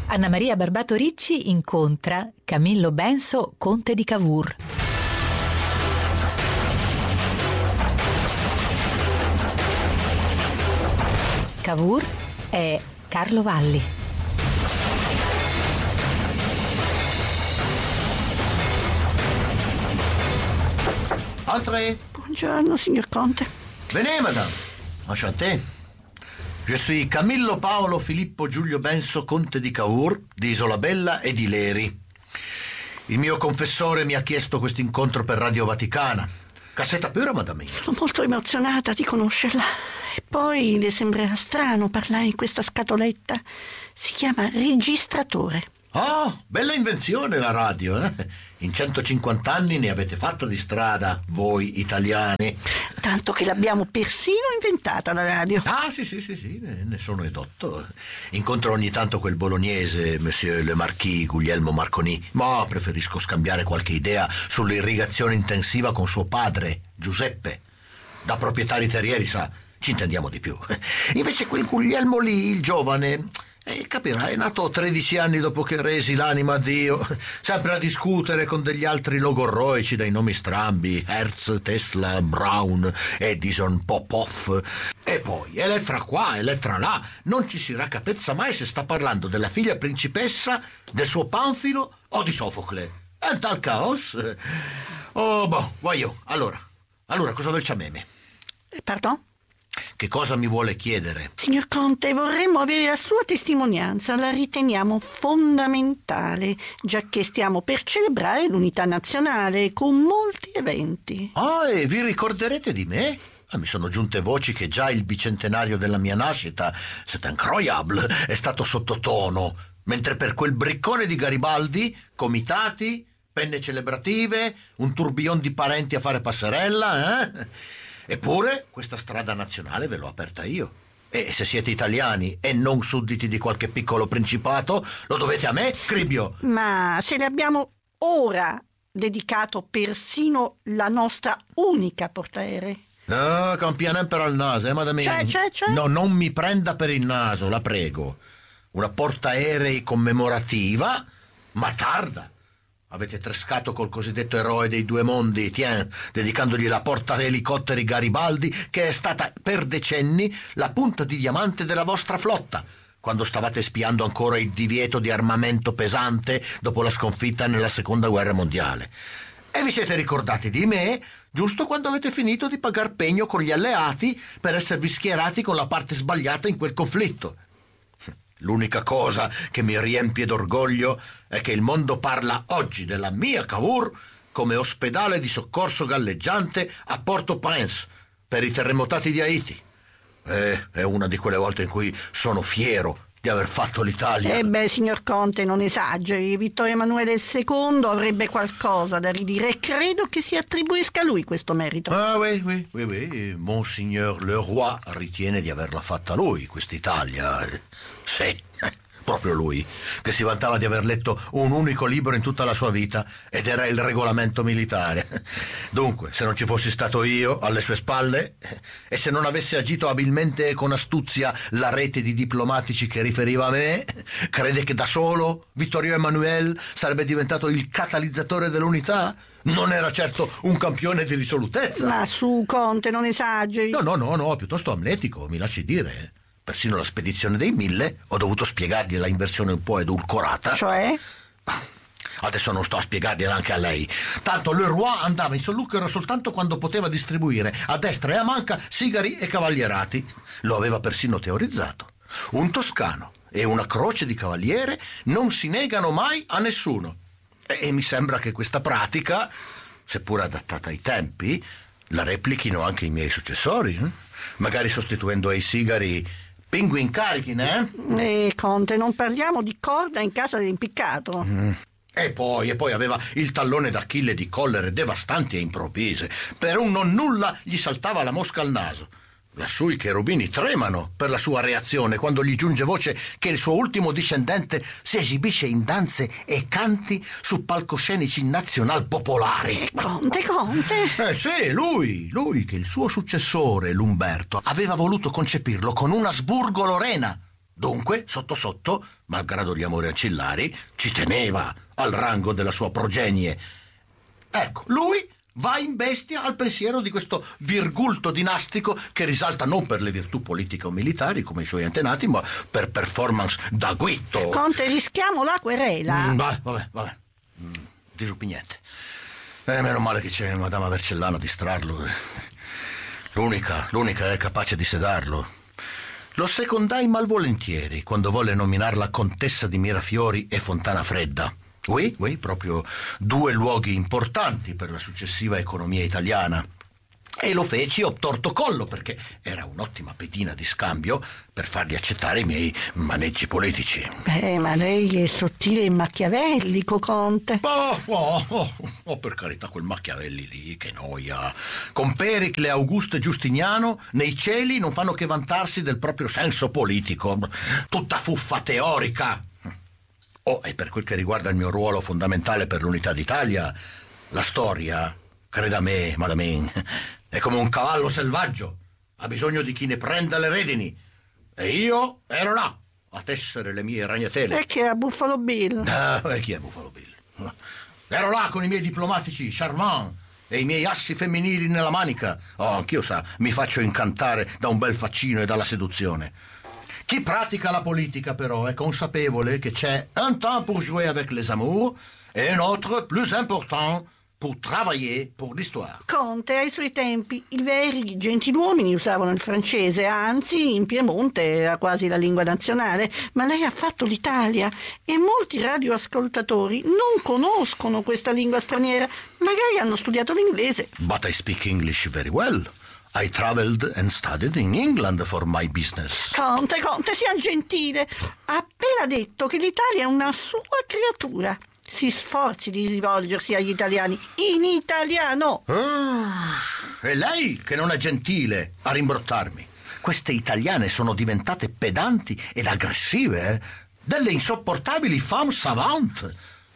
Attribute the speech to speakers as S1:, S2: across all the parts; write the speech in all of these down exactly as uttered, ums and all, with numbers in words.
S1: Anna Maria Barbato Ricci incontra Camillo Benso, conte di Cavour. Cavour è Carlo Valli.
S2: Entrez.
S3: Buongiorno, signor Conte.
S2: Venez, madame. Enchanté. Je suis Camillo Paolo Filippo Giulio Benso, conte di Cavour, di Isolabella e di Leri. Il mio confessore mi ha chiesto questo incontro per Radio Vaticana. Cassetta pura, madame.
S3: Sono molto emozionata di conoscerla. E poi le sembrerà strano parlare in questa scatoletta. Si chiama registratore.
S2: Oh, bella invenzione la radio, eh? In centocinquanta anni ne avete fatta di strada, voi italiani.
S3: Tanto che l'abbiamo persino inventata la radio.
S2: Ah, sì, sì, sì, sì, ne, ne sono edotto. Incontro ogni tanto quel bolognese, Monsieur le Marquis Guglielmo Marconi, ma preferisco scambiare qualche idea sull'irrigazione intensiva con suo padre, Giuseppe. Da proprietari terrieri, sa, ci intendiamo di più. Invece quel Guglielmo lì, il giovane... E capirai, è nato tredici anni dopo che resi l'anima a Dio, sempre a discutere con degli altri logorroici dai nomi strambi, Hertz, Tesla, Brown, Edison, Popov. E poi, Elettra qua, Elettra là, non ci si raccapezza mai se sta parlando della figlia principessa, del suo Panfilo o di Sofocle. È un tal caos. Oh, boh, voglio. Allora, allora, cosa vuol ciameme?
S3: Pardon?
S2: Che cosa mi vuole chiedere?
S3: Signor Conte, vorremmo avere la sua testimonianza, la riteniamo fondamentale, giacché stiamo per celebrare l'unità nazionale con molti eventi.
S2: Ah, e vi ricorderete di me? Ah, mi sono giunte voci che già il bicentenario della mia nascita, c'est incroyable, è stato sottotono, mentre per quel briccone di Garibaldi, comitati, penne celebrative, un tourbillon di parenti a fare passerella, eh? Eppure questa strada nazionale ve l'ho aperta io. E se siete italiani e non sudditi di qualche piccolo principato, lo dovete a me, Cribbio.
S3: Ma se le abbiamo ora dedicato persino la nostra unica portaerei.
S2: No, campione per al naso, eh, madame.
S3: C'è, c'è, c'è.
S2: No, non mi prenda per il naso, la prego. Una portaerei commemorativa, ma tarda. Avete trescato col cosiddetto eroe dei due mondi, tiens, dedicandogli la porta elicotteri Garibaldi, che è stata per decenni la punta di diamante della vostra flotta, quando stavate spiando ancora il divieto di armamento pesante dopo la sconfitta nella seconda guerra mondiale. E vi siete ricordati di me giusto quando avete finito di pagar pegno con gli alleati per esservi schierati con la parte sbagliata in quel conflitto. L'unica cosa che mi riempie d'orgoglio è che il mondo parla oggi della mia Cavour come ospedale di soccorso galleggiante a Port-au-Prince per i terremotati di Haiti. Eh, è una di quelle volte in cui sono fiero di aver fatto l'Italia.
S3: Eh beh, signor Conte, non esageri. Vittorio Emanuele secondo avrebbe qualcosa da ridire e credo che si attribuisca a lui questo merito.
S2: Ah, oui, oui, oui, oui. Monsignor le Roi ritiene di averla fatta lui, quest'Italia. Sì, proprio lui, che si vantava di aver letto un unico libro in tutta la sua vita ed era il regolamento militare. Dunque, se non ci fossi stato io alle sue spalle e se non avesse agito abilmente e con astuzia la rete di diplomatici che riferiva a me, crede che da solo Vittorio Emanuele sarebbe diventato il catalizzatore dell'unità? Non era certo un campione di risolutezza.
S3: Ma su, Conte, non esageri.
S2: No, no, no, no, piuttosto amletico, mi lasci dire. Persino la spedizione dei mille ho dovuto spiegargli la inversione un po' edulcorata.
S3: Cioè?
S2: Adesso non sto a spiegargliela anche a lei. Tanto le Roi andava in solluchero soltanto quando poteva distribuire a destra e a manca sigari e cavallierati. Lo aveva persino teorizzato. Un toscano e una croce di cavaliere non si negano mai a nessuno. E, e mi sembra che questa pratica, seppur adattata ai tempi, la replichino anche i miei successori. Eh? Magari sostituendo ai sigari pinguin carichi, eh?
S3: Eh, Conte, non parliamo di corda in casa dell'impiccato.
S2: Mm. E poi, e poi aveva il tallone d'Achille di collere devastanti e improvvise. Per un non nulla gli saltava la mosca al naso. Lassù i cherubini tremano per la sua reazione quando gli giunge voce che il suo ultimo discendente si esibisce in danze e canti su palcoscenici nazional popolari.
S3: Conte, Conte.
S2: Eh sì, lui, lui che il suo successore, l'Umberto, aveva voluto concepirlo con un Asburgo Lorena. Dunque, sotto sotto, malgrado gli amori ancillari, ci teneva al rango della sua progenie. Ecco, lui va in bestia al pensiero di questo virgulto dinastico che risalta non per le virtù politiche o militari come i suoi antenati, ma per performance da guitto.
S3: Conte, rischiamo la querela.
S2: Mm, vabbè, vabbè, vabbè. Mm, disuppi niente. Eh, meno male che c'è Madama Vercellana a distrarlo. L'unica, l'unica è capace di sedarlo. Lo secondai malvolentieri quando volle nominarla contessa di Mirafiori e Fontana Fredda. Oui, oui, proprio due luoghi importanti per la successiva economia italiana. E lo feci obtorto collo perché era un'ottima pedina di scambio per fargli accettare i miei maneggi politici.
S3: Beh, ma lei è sottile e machiavellico, Conte.
S2: Oh, oh, oh, oh, per carità, quel Machiavelli lì, che noia. Con Pericle, Augusto e Giustiniano, nei cieli non fanno che vantarsi del proprio senso politico. Tutta fuffa teorica. Oh, e per quel che riguarda il mio ruolo fondamentale per l'unità d'Italia, la storia, creda a me, madame, è come un cavallo selvaggio, ha bisogno di chi ne prenda le redini. E io ero là, a tessere le mie ragnatele.
S3: E che è Buffalo Bill?
S2: Ah, e chi è Buffalo Bill? Ero là con i miei diplomatici charmant e i miei assi femminili nella manica. Oh, anch'io, sa, mi faccio incantare da un bel faccino e dalla seduzione. Chi pratica la politica, però, è consapevole che c'è un temps pour jouer avec les amours et un autre plus important pour travailler pour l'histoire.
S3: Conte, ai suoi tempi, i veri gentiluomini usavano il francese, anzi, in Piemonte era quasi la lingua nazionale, ma lei ha fatto l'Italia e molti radioascoltatori non conoscono questa lingua straniera, magari hanno studiato l'inglese.
S2: But I speak English very well. I traveled and studied in England for my business.
S3: Conte, Conte, sia gentile. Ha appena detto che l'Italia è una sua creatura. Si sforzi di rivolgersi agli italiani in italiano.
S2: Ah, è lei che non è gentile a rimbrottarmi. Queste italiane sono diventate pedanti ed aggressive, eh? Delle insopportabili femme savante.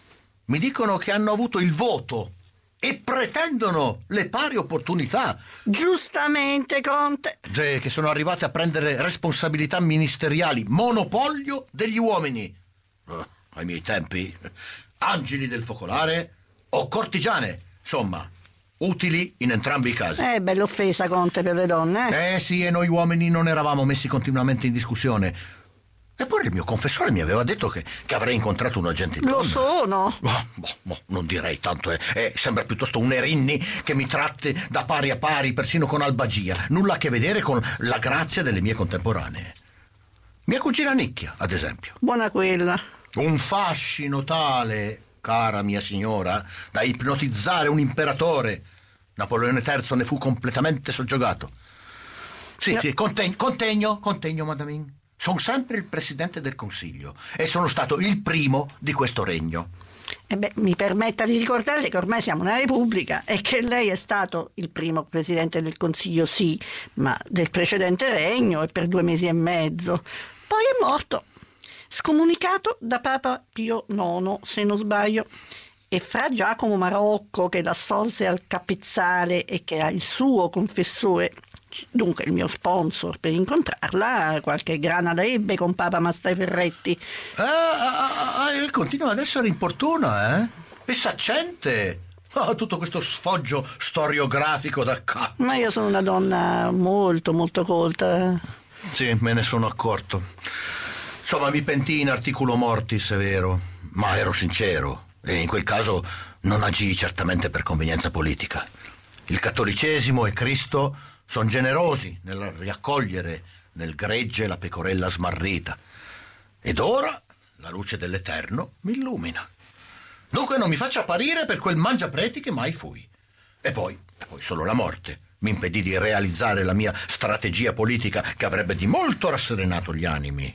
S2: Mi dicono che hanno avuto il voto e pretendono le pari opportunità.
S3: Giustamente, Conte.
S2: Cioè, che sono arrivate a prendere responsabilità ministeriali, monopolio degli uomini. Oh, ai miei tempi, angeli del focolare o cortigiane, insomma, utili in entrambi i casi.
S3: Eh, bella offesa, Conte, per le donne. Eh,
S2: eh sì, e noi uomini non eravamo messi continuamente in discussione. Eppure il mio confessore mi aveva detto che, che avrei incontrato una gentiluomina.
S3: Lo sono.
S2: Oh, boh, boh, non direi tanto, eh. Eh, sembra piuttosto un Erinni che mi tratti da pari a pari, persino con albagia. Nulla a che vedere con la grazia delle mie contemporanee. Mia cugina Nicchia, ad esempio.
S3: Buona quella.
S2: Un fascino tale, cara mia signora, da ipnotizzare un imperatore. Napoleone terzo ne fu completamente soggiogato. Sì, no. sì, contegno, contegno, contegno, madame. Sono sempre il presidente del Consiglio e sono stato il primo di questo regno.
S3: E beh, mi permetta di ricordarle che ormai siamo una repubblica e che lei è stato il primo presidente del Consiglio, sì, ma del precedente regno e per due mesi e mezzo. Poi è morto, scomunicato da Papa Pio nono, se non sbaglio. E fra Giacomo Marocco, che l'assolse al capezzale e che era il suo confessore, dunque il mio sponsor per incontrarla, qualche grana l'ebbe con Papa Mastai Ferretti.
S2: Ah, ah, ah, continua ad essere importuna, eh? E saccente. Oh, tutto questo sfoggio storiografico da capo.
S3: Ma io sono una donna molto, molto colta.
S2: Sì, me ne sono accorto. Insomma, mi pentii in articulo mortis, è vero, ma ero sincero. E in quel caso non agii certamente per convenienza politica. Il cattolicesimo e Cristo sono generosi nel riaccogliere nel gregge la pecorella smarrita. Ed ora la luce dell'Eterno mi illumina. Dunque non mi faccia apparire per quel mangiapreti che mai fui. E poi, e poi solo la morte mi impedì di realizzare la mia strategia politica che avrebbe di molto rasserenato gli animi.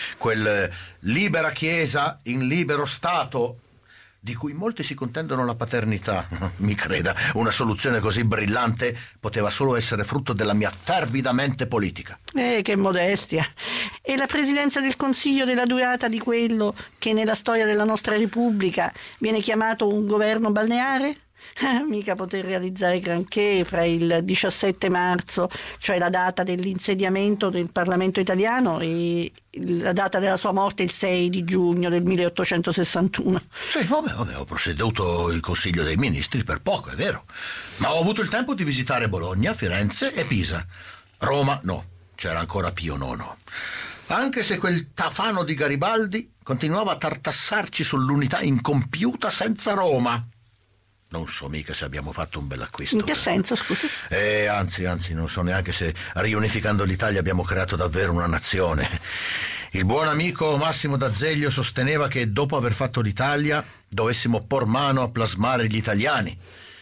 S2: Quel libera Chiesa in libero Stato di cui molti si contendono la paternità. Mi creda, una soluzione così brillante poteva solo essere frutto della mia fervida mente politica.
S3: Eh, che modestia! E la presidenza del Consiglio della durata di quello che nella storia della nostra Repubblica viene chiamato un governo balneare? Eh, mica poter realizzare granché fra il diciassette marzo, cioè la data dell'insediamento del Parlamento italiano, e la data della sua morte il sei di giugno del milleottocentosessantuno.
S2: Sì, vabbè, vabbè, ho presieduto il Consiglio dei Ministri per poco, è vero. Ma ho avuto il tempo di visitare Bologna, Firenze e Pisa. Roma no, c'era ancora Pio nono. Anche se quel tafano di Garibaldi continuava a tartassarci sull'unità incompiuta senza Roma. Non so mica se abbiamo fatto un bel acquisto.
S3: In che senso, scusi?
S2: Eh, anzi, anzi, non so neanche se riunificando l'Italia abbiamo creato davvero una nazione. Il buon amico Massimo D'Azeglio sosteneva che dopo aver fatto l'Italia dovessimo por mano a plasmare gli italiani.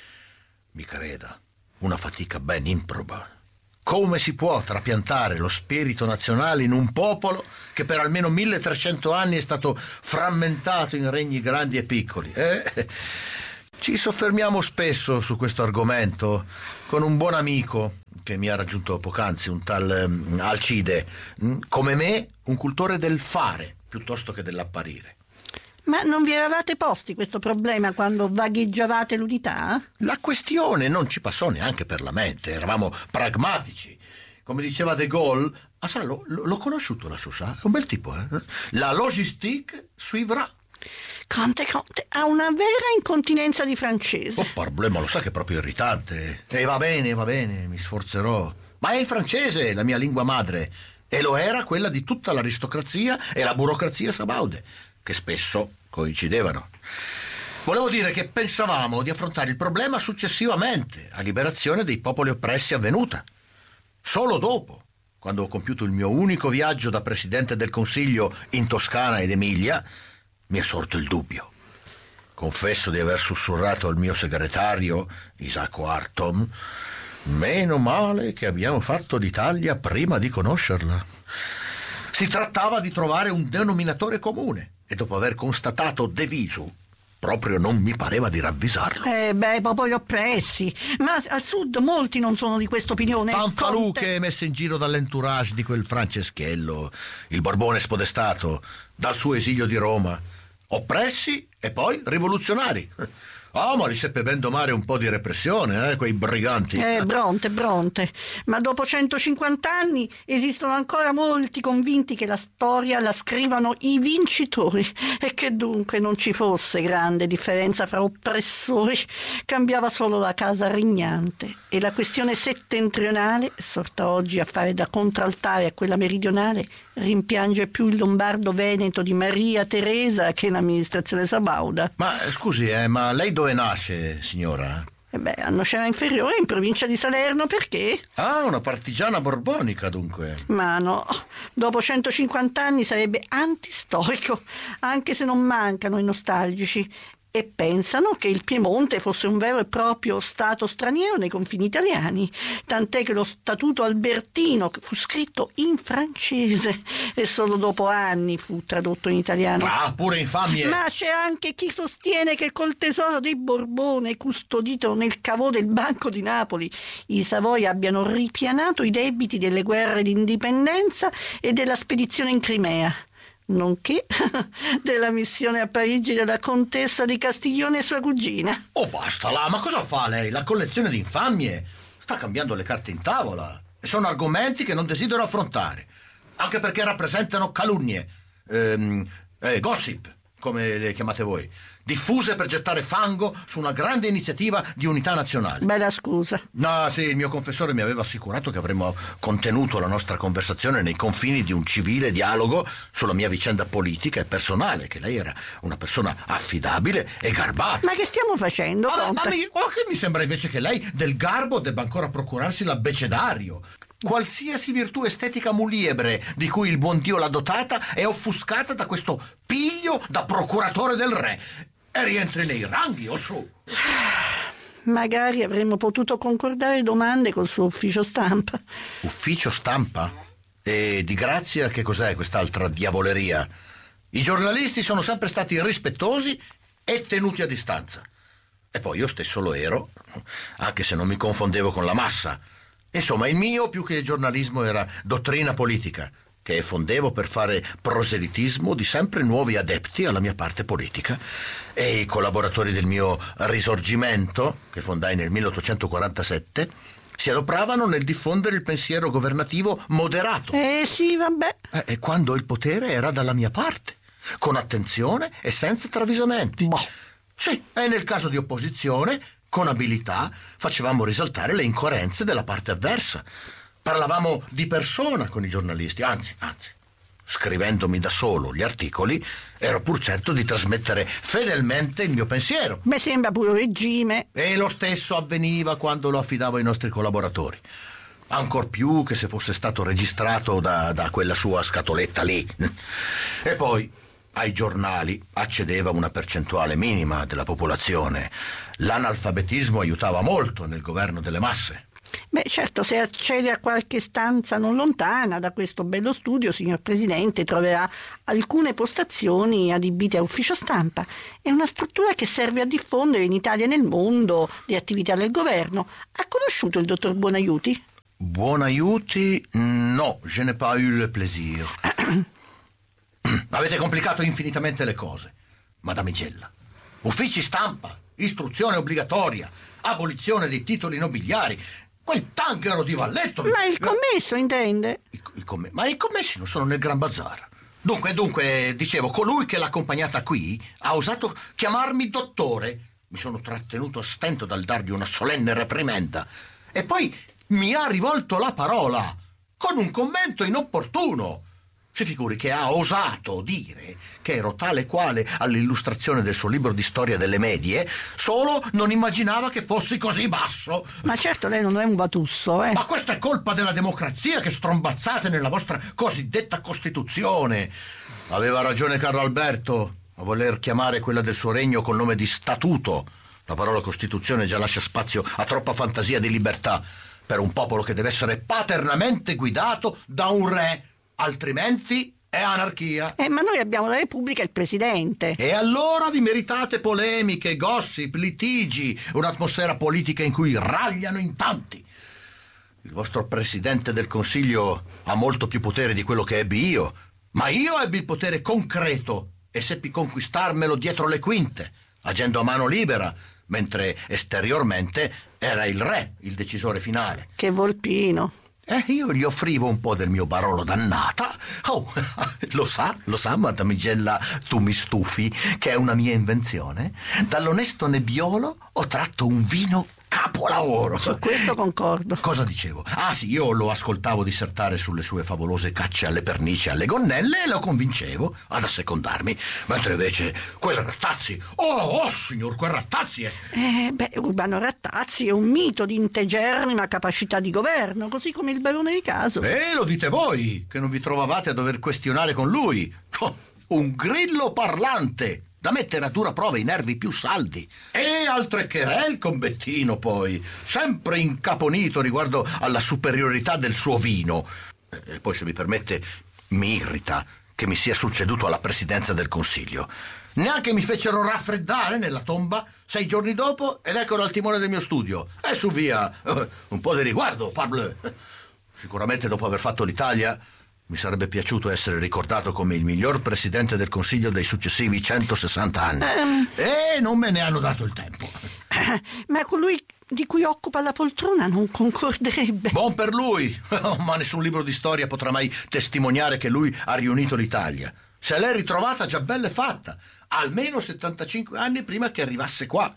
S2: Mi creda, una fatica ben improba. Come si può trapiantare lo spirito nazionale in un popolo che per almeno milletrecento anni è stato frammentato in regni grandi e piccoli? Eh? Ci soffermiamo spesso su questo argomento con un buon amico che mi ha raggiunto poc'anzi, un tal um, Alcide, come me un cultore del fare piuttosto che dell'apparire.
S3: Ma non vi eravate posti questo problema quando vagheggiavate l'unità?
S2: La questione non ci passò neanche per la mente, eravamo pragmatici. Come diceva De Gaulle, ah, sa, l'ho, l'ho conosciuto la Sousa, è un bel tipo, eh? La logistique suivra.
S3: Conte, Conte, ha una vera incontinenza di francese.
S2: Oh, problema, lo sa che è proprio irritante. E va bene, va bene, mi sforzerò. Ma è il francese, la mia lingua madre, e lo era quella di tutta l'aristocrazia e la burocrazia sabaude, che spesso coincidevano. Volevo dire che pensavamo di affrontare il problema successivamente, a liberazione dei popoli oppressi avvenuta. Solo dopo, quando ho compiuto il mio unico viaggio da Presidente del Consiglio in Toscana ed Emilia, mi è sorto il dubbio. Confesso di aver sussurrato al mio segretario, Isacco Artom, meno male che abbiamo fatto l'Italia prima di conoscerla. Si trattava di trovare un denominatore comune e dopo aver constatato de visu, proprio non mi pareva di ravvisarlo.
S3: Eh beh, popoli oppressi. Ma al sud molti non sono di questa opinione.
S2: Fanfaluche messe in giro dall'entourage di quel Franceschello, il Borbone spodestato, dal suo esilio di Roma. Oppressi e poi rivoluzionari. Ah, ma li seppe ben domare un po' di repressione, eh, quei briganti.
S3: Eh, Bronte, Bronte. Ma dopo centocinquanta anni esistono ancora molti convinti che la storia la scrivano i vincitori e che dunque non ci fosse grande differenza fra oppressori. Cambiava solo la casa regnante e la questione settentrionale, sorta oggi a fare da contraltare a quella meridionale, rimpiange più il lombardo veneto di Maria Teresa che l'amministrazione sabauda.
S2: Ma eh, scusi, eh, ma lei dove nasce, signora?
S3: E beh, a Nocera Inferiore, in provincia di Salerno, perché?
S2: Ah, una partigiana borbonica, dunque.
S3: Ma no, dopo centocinquanta anni sarebbe antistorico, anche se non mancano i nostalgici. E pensano che il Piemonte fosse un vero e proprio stato straniero nei confini italiani, tant'è che lo Statuto Albertino fu scritto in francese e solo dopo anni fu tradotto in italiano.
S2: Ah, pure infamie!
S3: Ma c'è anche chi sostiene che col tesoro dei Borbone custodito nel cavò del Banco di Napoli i Savoia abbiano ripianato i debiti delle guerre d'indipendenza e della spedizione in Crimea, nonché della missione a Parigi della contessa di Castiglione e sua cugina.
S2: Oh, basta là, ma cosa fa lei? La collezione di infamie? Sta cambiando le carte in tavola e sono argomenti che non desidero affrontare, anche perché rappresentano calunnie, ehm, eh, gossip, come le chiamate voi, diffuse per gettare fango su una grande iniziativa di unità nazionale.
S3: Bella scusa.
S2: No, sì, il mio confessore mi aveva assicurato che avremmo contenuto la nostra conversazione nei confini di un civile dialogo sulla mia vicenda politica e personale, che lei era una persona affidabile e garbata.
S3: Ma che stiamo facendo?
S2: Ah, ma mi, oh, che mi sembra invece che lei del garbo debba ancora procurarsi l'abbecedario. Qualsiasi virtù estetica muliebre di cui il buon Dio l'ha dotata è offuscata da questo piglio da procuratore del re. E rientri nei ranghi, o su?
S3: Magari avremmo potuto concordare domande col suo ufficio stampa.
S2: Ufficio stampa? E di Grazia che cos'è quest'altra diavoleria? I giornalisti sono sempre stati rispettosi e tenuti a distanza. E poi io stesso lo ero, anche se non mi confondevo con la massa. Insomma, il mio, più che giornalismo, era dottrina politica, che fondevo per fare proselitismo di sempre nuovi adepti alla mia parte politica, e i collaboratori del mio Risorgimento, che fondai nel milleottocentoquarantasette, si adopravano nel diffondere il pensiero governativo moderato.
S3: Eh sì, vabbè.
S2: Eh, e quando il potere era dalla mia parte, con attenzione e senza travisamenti.
S3: Boh.
S2: Sì, e nel caso di opposizione, con abilità, facevamo risaltare le incoerenze della parte avversa. Parlavamo di persona con i giornalisti, anzi, anzi, scrivendomi da solo gli articoli, ero pur certo di trasmettere fedelmente il mio pensiero.
S3: Mi sembra puro regime.
S2: E lo stesso avveniva quando lo affidavo ai nostri collaboratori. Ancor più che se fosse stato registrato da, da quella sua scatoletta lì. E poi ai giornali accedeva una percentuale minima della popolazione. L'analfabetismo aiutava molto nel governo delle masse.
S3: Beh, certo, se accede a qualche stanza non lontana da questo bello studio, signor Presidente, troverà alcune postazioni adibite a ufficio stampa. È una struttura che serve a diffondere in Italia e nel mondo le attività del governo. Ha conosciuto il dottor Buonaiuti?
S2: Buonaiuti? No, je n'ai pas eu le plaisir. Avete complicato infinitamente le cose, Madame Igella. Uffici stampa, istruzione obbligatoria, abolizione dei titoli nobiliari, quel tanghero di Valletto.
S3: Ma il commesso, intende?
S2: Il, il comm- ma i commessi non sono nel Gran Bazar. Dunque, dunque, dicevo, colui che l'ha accompagnata qui ha osato chiamarmi dottore. Mi sono trattenuto a stento dal dargli una solenne reprimenda. E poi mi ha rivolto la parola con un commento inopportuno. Si figuri che ha osato dire che ero tale quale all'illustrazione del suo libro di storia delle medie, solo non immaginava che fossi così basso.
S3: Ma certo, lei non è un batusso, eh?
S2: Ma questa è colpa della democrazia che strombazzate nella vostra cosiddetta Costituzione. Aveva ragione Carlo Alberto a voler chiamare quella del suo regno col nome di Statuto. La parola Costituzione già lascia spazio a troppa fantasia di libertà per un popolo che deve essere paternamente guidato da un re. Altrimenti è anarchia.
S3: Eh, ma noi abbiamo la Repubblica e il Presidente.
S2: E allora vi meritate polemiche, gossip, litigi, un'atmosfera politica in cui ragliano in tanti. Il vostro Presidente del Consiglio ha molto più potere di quello che ebbi io, ma io ebbi il potere concreto e seppi conquistarmelo dietro le quinte, agendo a mano libera, mentre esteriormente era il re il decisore finale.
S3: Che volpino.
S2: Eh, io gli offrivo un po' del mio Barolo d'annata. Oh, lo sa, lo sa, Madame Igella, tu mi stufi, che è una mia invenzione. Dall'onesto Nebbiolo ho tratto un vino capolavoro.
S3: Su questo concordo.
S2: Cosa dicevo? Ah sì, io lo ascoltavo dissertare sulle sue favolose cacce alle pernici e alle gonnelle e lo convincevo ad assecondarmi, mentre invece quel Rattazzi, oh, oh signor, quel Rattazzi è...
S3: Eh, beh, Urbano Rattazzi è un mito di integerrima capacità di governo, così come il barone di Caso.
S2: Eh, lo dite voi, che non vi trovavate a dover questionare con lui. Oh, un grillo parlante, da mettere a dura prova i nervi più saldi. E altre querel con Bettino, poi, sempre incaponito riguardo alla superiorità del suo vino. E poi, se mi permette, mi irrita che mi sia succeduto alla presidenza del Consiglio. Neanche mi fecero raffreddare nella tomba sei giorni dopo ed eccolo al timone del mio studio. E su via, un po' di riguardo, parbleu. Sicuramente dopo aver fatto l'Italia mi sarebbe piaciuto essere ricordato come il miglior presidente del Consiglio dei successivi centosessanta anni. Um, e non me ne hanno dato il tempo.
S3: Ma colui di cui occupa la poltrona non concorderebbe.
S2: Buon per lui, ma nessun libro di storia potrà mai testimoniare che lui ha riunito l'Italia. Se l'è ritrovata già bella e fatta, almeno settantacinque anni prima che arrivasse qua.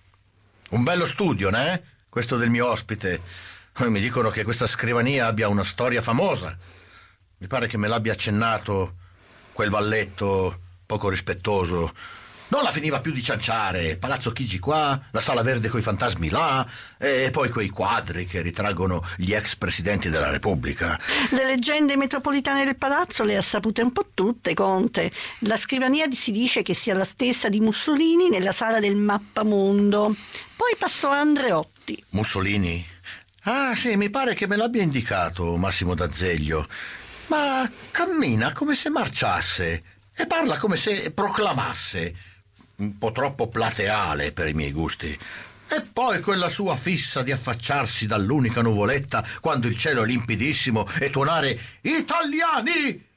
S2: Un bello studio, né? Questo del mio ospite. Mi dicono che questa scrivania abbia una storia famosa. Mi pare che me l'abbia accennato quel Valletto poco rispettoso. Non la finiva più di cianciare. Palazzo Chigi qua, la Sala Verde coi fantasmi là, e poi quei quadri che ritraggono gli ex presidenti della Repubblica.
S3: Le leggende metropolitane del palazzo le ha sapute un po' tutte, Conte. La scrivania si dice che sia la stessa di Mussolini nella sala del Mappamondo. Poi passò a Andreotti.
S2: Mussolini? Ah sì, mi pare che me l'abbia indicato Massimo D'Azeglio. Ma cammina come se marciasse e parla come se proclamasse. Un po' troppo plateale per i miei gusti. E poi quella sua fissa di affacciarsi dall'unica nuvoletta quando il cielo è limpidissimo e tuonare "Italiani!"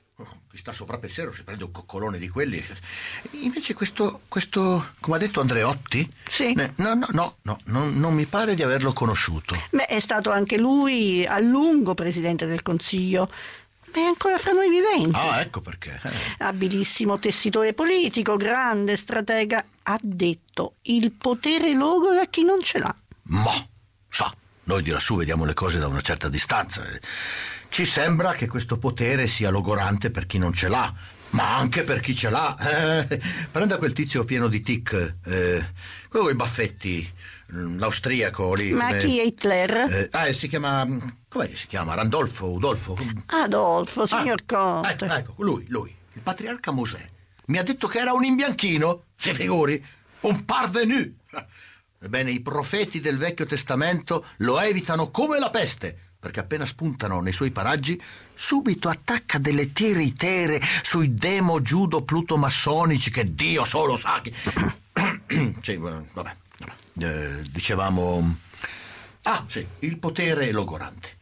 S2: chi sta sopra pensiero si prende un coccolone di quelli. Invece questo, questo come ha detto Andreotti?
S3: Sì.
S2: Eh, no, no, no, no non, non mi pare di averlo conosciuto.
S3: Beh, è stato anche lui a lungo presidente del Consiglio. È ancora fra noi viventi.
S2: Ah, ecco perché. Eh.
S3: Abilissimo tessitore politico, grande stratega. Ha detto: il potere logora chi non ce l'ha.
S2: Ma, sa, noi di lassù vediamo le cose da una certa distanza. Ci sembra che questo potere sia logorante per chi non ce l'ha, ma anche per chi ce l'ha. Eh, prenda quel tizio pieno di tic, eh, quello con i baffetti, l'austriaco lì.
S3: Ma
S2: come...
S3: chi è Hitler?
S2: Eh, ah, si chiama... com'è che si chiama? Randolfo, Udolfo?
S3: Adolfo, signor
S2: ah,
S3: Conte.
S2: Ecco, ecco, lui, lui, il patriarca Mosè. Mi ha detto che era un imbianchino, si figuri, un parvenu. Ebbene, i profeti del Vecchio Testamento lo evitano come la peste, perché appena spuntano nei suoi paraggi, subito attacca delle tiritere sui demo giudo plutomassonici che Dio solo sa che... sì, vabbè, vabbè. Eh, dicevamo... Ah, sì, il potere logorante.